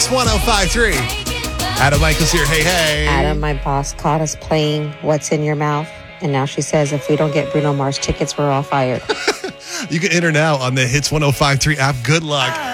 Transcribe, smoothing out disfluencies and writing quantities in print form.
1053. Adam Michaels here. Hey, hey. Adam, my boss, caught us playing What's in Your Mouth. And now she says if we don't get Bruno Mars tickets, we're all fired. You can enter now on the Hits 1053 app. Good luck.